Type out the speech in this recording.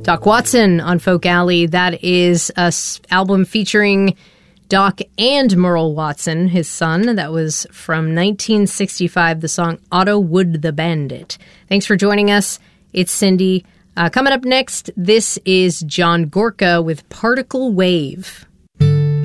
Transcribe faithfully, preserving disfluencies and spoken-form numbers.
Doc Watson on Folk Alley. That is a s- album featuring Doc and Merle Watson, his son. That was from nineteen sixty-five, the song Otto Wood the Bandit. Thanks for joining us. It's Cindy. Uh, coming up next, this is John Gorka with Particle Wave.